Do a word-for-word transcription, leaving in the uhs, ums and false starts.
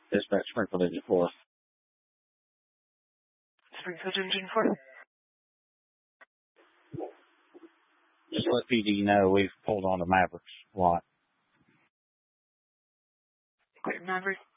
Dispatch Springfield Engine four. Springfield Engine four. Just let P D know we've pulled on the Mavericks lot. Great Maverick.